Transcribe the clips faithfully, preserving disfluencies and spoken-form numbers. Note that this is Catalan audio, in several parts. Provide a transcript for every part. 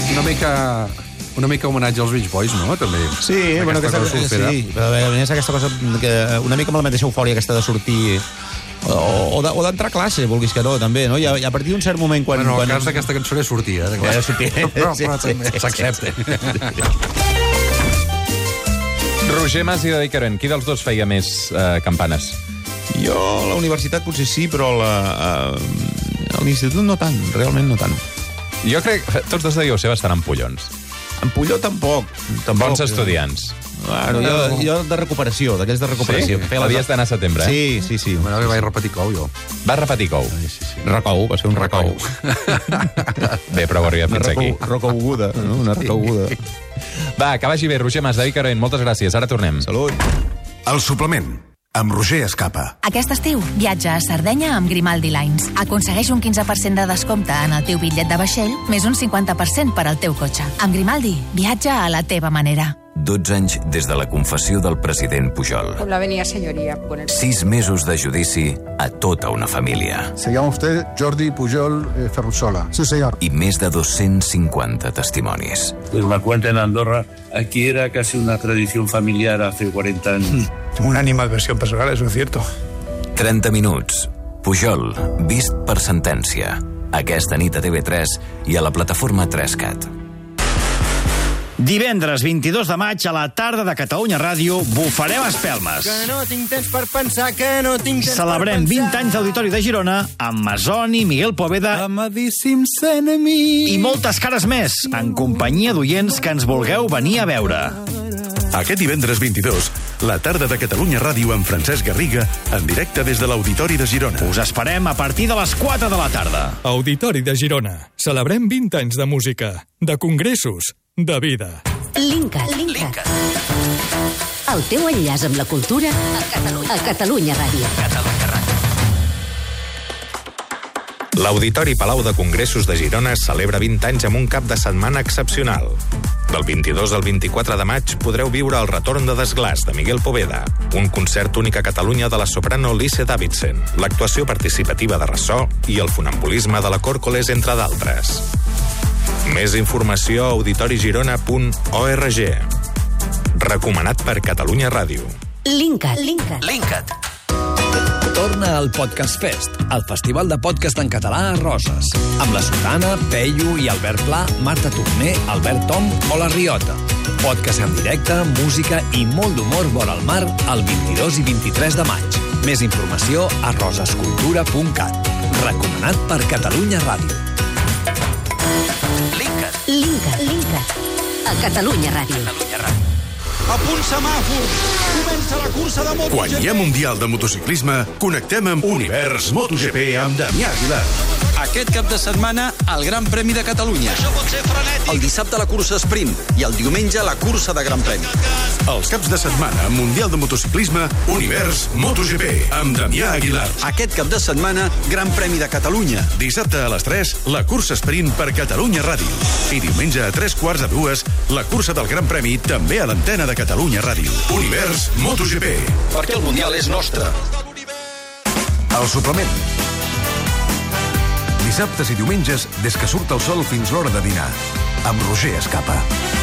una mica... Una mica homenatge als Beach Boys, no? També. Sí, bueno, aquesta, aquesta, sí, però a més aquesta cosa, que una mica amb la mateixa eufòria aquesta de sortir o, o d'entrar a classe, vulguis que no, també, no? I a, I a partir d'un cert moment... Quan, bueno, quan... el cas d'aquesta cançó és sortir, eh? Ja sortir. Però, però també s'accepta. Roger Mas i David Caron, qui dels dos feia més eh, campanes? Jo a la universitat potser sí, però a, a, a l'institut no tant, realment no tant. Jo crec que tots dos degueu ser bastant ampollons. Ampolló tampoc. tampoc. Bons estudiants. Bueno, jo, jo de recuperació, d'aquells de recuperació. Sí? Havies d'anar a setembre, eh? Sí, sí, sí. Bueno, vaig repetir cou, jo. Vas repetir cou? Sí, sí, sí. Recou, va ser un recou. Bé, però ho arriba fins una aquí. Recouguda, no? Una recouguda. Va, que vagi bé, Roger Mas, David Caron, moltes gràcies. Ara tornem. Salut. El suplement, amb Roger Escapa. Aquest estiu, viatja a Sardenya amb Grimaldi Lines. Aconsegueix un quinze per cent de descompte en el teu bitllet de vaixell, més un cinquanta per cent per al teu cotxe. Amb Grimaldi, viatja a la teva manera. dotze anys des de la confessió del president Pujol. Com la venia senyoria. Con el... sis mesos de judici a tota una família. Se llama usted Jordi Pujol eh, Ferrusola. Sí, señor. I més de dos-cents cinquanta testimonis. Pues me cuenta en Andorra, aquí era casi una tradición familiar hace cuarenta años. Una animadversión personal, eso es cierto. trenta minuts. Pujol, vist per sentència. Aquesta nit a T V tres i a la plataforma tres cat. Divendres vint-i-dos de maig a la tarda de Catalunya Ràdio bufarem espelmes. Que no tinc temps per pensar, que no tinc temps Celebrem per pensar. vint anys d'Auditori de Girona amb Masoni, Miguel Poveda Amadíssims enemics. i moltes cares més, en companyia d'oients que ens vulgueu venir a veure. Aquest divendres vint-i-dos, la tarda de Catalunya Ràdio amb Francesc Garriga, en directe des de l'Auditori de Girona. Us esperem a partir de les quatre de la tarda. Auditori de Girona. Celebrem vint anys de música, de congressos, de vida. Linkat. Linkat. El teu enllaç amb la cultura a Catalunya, a Catalunya Ràdio. Catalunya Ràdio. L'Auditori Palau de Congressos de Girona celebra vint anys amb un cap de setmana excepcional. Del vint-i-dos al vint-i-quatre de maig podreu viure el retorn de Desglaç de Miguel Poveda, un concert únic a Catalunya de la soprano Lise Davidson, l'actuació participativa de ressò i el funambulisme de la Còrcoles, entre d'altres. Més informació a auditorigirona punt org. Recomanat per Catalunya Ràdio. Linkat. Linkat. Linkat. Torna al Podcast Fest, el festival de podcast en català a Roses, amb la Sotana, Peyu i Albert Pla, Marta Torner, Albert Tom o La Riota. Podcast en directe, música i molt d'humor vora el mar el vint-i-dos i vint-i-tres de maig. Més informació a rosescultura punt cat. Recomanat per Catalunya Ràdio. Linkat. Linkat. Linkat. A Catalunya Ràdio. Catalunya Ràdio. A punt semàfor, comença la cursa de MotoGP. Quan hi ha Mundial de Motociclisme, connectem amb Univers MotoGP amb Damià Aguilar. Aquest cap de setmana, el Gran Premi de Catalunya. Això pot ser frenètic. El dissabte la cursa sprint i el diumenge la cursa de Gran Premi. Els caps de setmana amb Mundial de Motociclisme, Univers MotoGP amb Damià Aguilar. Aquest cap de setmana, Gran Premi de Catalunya. Dissabte a les tres, la cursa sprint per Catalunya Ràdio. I diumenge a tres quarts de dues, la cursa del Gran Premi també a l'antena de Catalunya Ràdio. Univers MotoGP. Perquè el Mundial és nostre. El suplement. Dissabtes i diumenges, des que surt el sol fins l'hora de dinar. Amb Roger Escapa.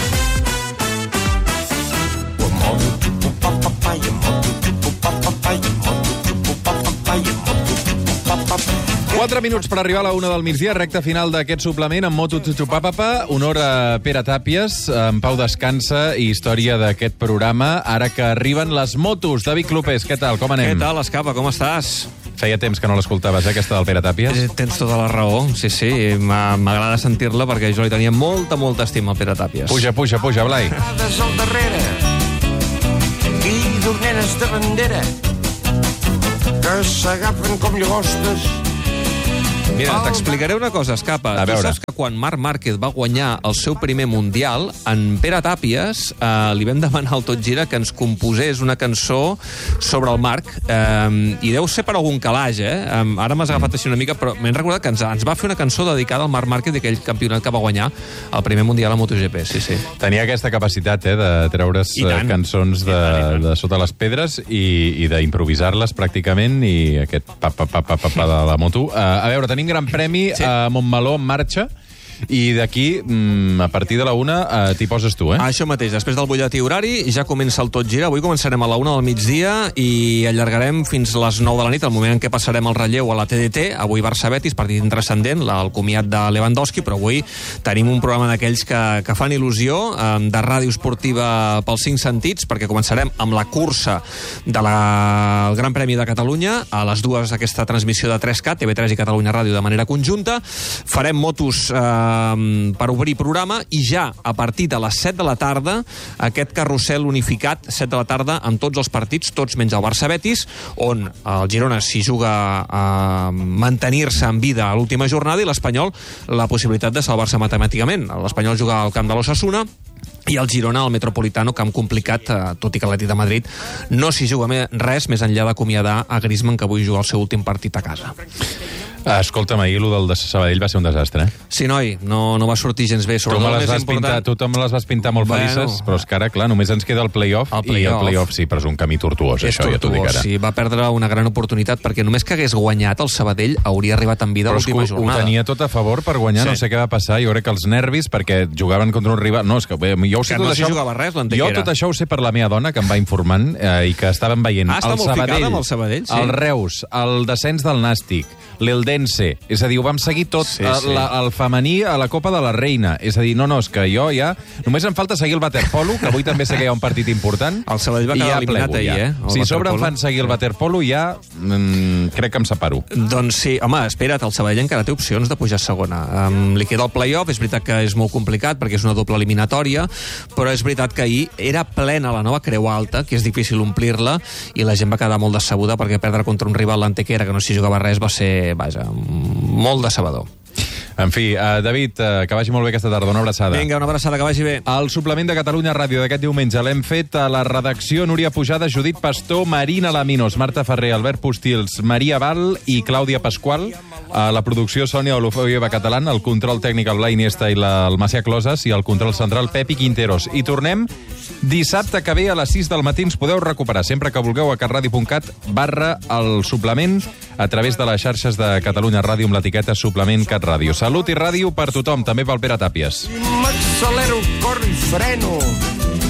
Quatre minuts per arribar a la una del migdia, recta final d'aquest suplement amb Moto Tutupapapa. Honor a Pere Tàpies, en Pau Descansa i història d'aquest programa. Ara que arriben les motos. David Clopés, què tal? Com anem? Què tal, Escapa? Com estàs? Feia temps que no l'escoltaves, eh, aquesta del Pere Tàpies? Eh, tens tota la raó, sí, sí. M'agrada sentir-la perquè jo li tenia molta, molta estima al Pere Tàpies. Puja, puja, puja, Blai. Grades al darrere i dorneres de bandera que s'agafen com llagostes. Mira, t'explicaré una cosa, Escapa. A veure. Tu saps que quan Marc Márquez va guanyar el seu primer Mundial, en Pere Tàpies eh, li vam demanar al Tot Gira que ens composés una cançó sobre el Marc, eh, i deu ser per algun calaix, eh? Eh, ara m'has agafat així una mica, però m'he recordat que ens, ens va fer una cançó dedicada al Marc Márquez d'aquell campionat que va guanyar el primer Mundial a MotoGP, sí, sí. Tenia aquesta capacitat, eh, de treure's tant. cançons de, de sota les pedres i, i d'improvisar-les pràcticament, i aquest pa, pa, pa, pa, pa, pa de la moto. Uh, a veure, tenim Gran Premi sí. a Montmeló en marxa. I d'aquí, mm, a partir de la una, eh, t'hi poses tu, eh? Això mateix, després del butlletí horari ja comença el Tot Gira. Avui començarem a la una del migdia i allargarem fins les nou de la nit, el moment en què passarem el relleu a la T D T. Avui Barça-Betis, partit intranscendent, el comiat de Lewandowski, però avui tenim un programa d'aquells que, que fan il·lusió, eh, de ràdio esportiva pels cinc sentits, perquè començarem amb la cursa del Gran Premi de Catalunya, a les dues aquesta transmissió de tres K, T V tres i Catalunya Ràdio de manera conjunta. Farem motos eh, per obrir programa i ja a partir de les set de la tarda aquest carrusel unificat, set de la tarda, amb tots els partits, tots menys el Barça-Betis, on el Girona s'hi juga a mantenir-se en vida a l'última jornada i l'Espanyol la possibilitat de salvar-se matemàticament. L'Espanyol juga al camp de l'Osasuna i el Girona al Metropolitano, camp complicat, eh, tot i que l'Atlètic de Madrid no s'hi juga més, res més enllà d'acomiadar a Griezmann, que avui juga el seu últim partit a casa. Escolta'm, ahir el del de Sabadell va ser un desastre, eh? Sí, noi, no, no va sortir gens bé. Tu me les vas pintar, tu me les vas pintar molt Bueno. felices, però és que ara, clar, només ens queda el play-off, El i el play-off. play-off sí, però és un camí tortuós, És això, ja t'ho dic tortuós, ara. sí, va perdre una gran oportunitat, perquè només que hagués guanyat el Sabadell hauria arribat en vida a Però és que l'última ho, ho jornada. tenia tot a favor per guanyar, Sí. no sé què va passar, jo crec que els nervis, perquè jugaven contra un rival... No, és que bé, jo ho sé Que tot no s'hi això... jugava res, Jo l'Antequera. tot això ho sé per la meva dona, que em va informant, eh, i que estaven veient Ah, està el molt ficada Sabadell, amb el Sabadell, sí. el Reus, el descens del Nàstic, l'Eldense, és a dir, ho vam seguir tot, Sí, sí, sí. sí. La, el femení a la Copa de la Reina, és a dir, no, no, és que jo ja... Només em falta seguir el waterpolo, que avui també sé que hi ha un partit important. El Sabadell va i quedar ja eliminat plego, ahir, ja. eh, el Si a sobre em waterpolo. fan seguir el waterpolo, ja mm, crec que em separo. Doncs sí, home, espera't, el Sabadell encara té opcions de pujar a segona. Um, li queda el play-off, és veritat que és molt complicat perquè és una doble eliminatòria, però és veritat que ahir era plena la nova Creu Alta, que és difícil omplir-la, i la gent va quedar molt decebuda perquè perdre contra un rival, l'Antequera, que no s'hi jugava res, va ser, vaja, molt decebedor. En fi, uh, David, uh, que vagi molt bé aquesta tarda. Una abraçada. Vinga, una abraçada, que vagi bé. El suplement de Catalunya Ràdio d'aquest diumenge l'hem fet a la redacció Núria Pujada, Judit Pastor, Marina Laminos, Marta Ferrer, Albert Postils, Maria Val i Clàudia Pasqual. A la producció Sònia Olofeueva Catalán, el control tècnic el Blai Iniesta i la, el Macià Closes i el control central Pepi Quinteros. I tornem dissabte que ve a les sis del matí. Ens podeu recuperar sempre que vulgueu a catradio.cat barra el suplement a través de les xarxes de Catalunya Ràdio amb l'etiqueta suplement Cat Ràdio. Salut i ràdio per tothom, també pel Pere Tàpies. M'accelero, corro i freno.